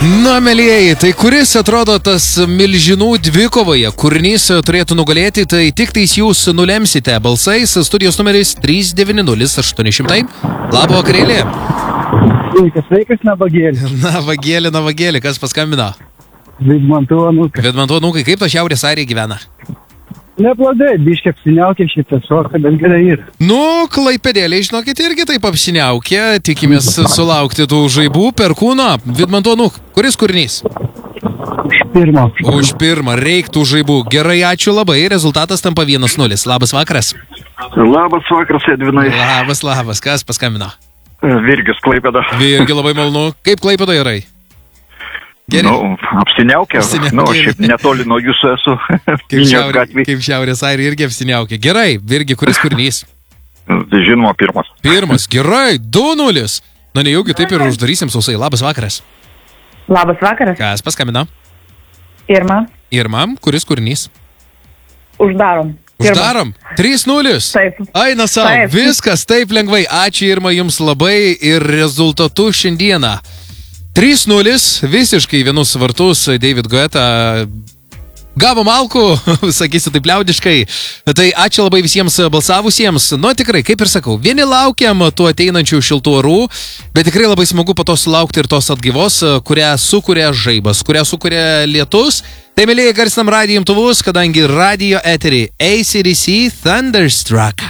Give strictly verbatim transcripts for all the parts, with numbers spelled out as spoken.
Na, mielieji, tai kuris atrodo tas milžinų dvikovoje kūrinys turėtų nugalėti, tai tik tais jūs nulemsite balsais. Studijos numeris trys devyni nulis aštuoni šimtai. Labą vakarėlį. Sveikas, sveikas, navagėlį. Navagėlį, navagėlį, kas paskambina? Vidmantų anūkai. Vidmantų anūkai, kaip to Šiaurės Airija gyvena? Neblogai, biškiai apsiniaukė šitą soką, bet gerai yra. Nu, Klaipėdėliai, žinokit, irgi taip apsiniaukė. Tikimės sulaukti tų žaibų per kūną. Vidmantų anūk, kuris kūrinys? Už pirmą. Už pirmą, reiktų žaibų. Gerai, ačiū labai. Rezultatas tampa vienas nulis. Labas vakaras. Labas vakaras, Edvinai. Labas, labas. Kas paskambino? Virgis, Klaipėda. Virgi, labai malonu. Kaip Klaipėda yra? Gerai. Nu, apsiniaukė. Apsiniaukė. Nu, šiaip netoli nuo jūsų esu. Kaip, šiaurė, kaip Šiaurės Airija irgi apsiniaukė. Gerai, Virgi, kuris kūrinys? Žinoma, pirmas. Pirmas, gerai, du nulis. Na, nejaugi taip ir uždarysim sausai. Labas vakaras. Labas vakaras. Kas paskambino? Irma. Irma, kuris kūrinys? Uždarom. Irma. Uždarom. trys nulis. Taip. Aina savo. Taip. Viskas taip lengvai. Ačiū, Irma, jums labai ir rezultatu šiandieną. trys nulis, visiškai vienus vartus David Guetta gavo malkų, sakysiu taip liaudiškai. Tai ačiū labai visiems balsavusiems. Nu, tikrai, kaip ir sakau, vieni laukiam tų ateinančių šiltų orų, bet tikrai labai smagu po to sulaukti ir tos atgyvos, kurią sukuria žaibas, kurią sukuria lietus. Tai, mėlyje, garsinam radijo imtuvus, kadangi radijo eterį A C D C Thunderstruck.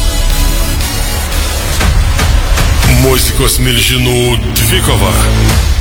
Muzikos milžinų dvikova.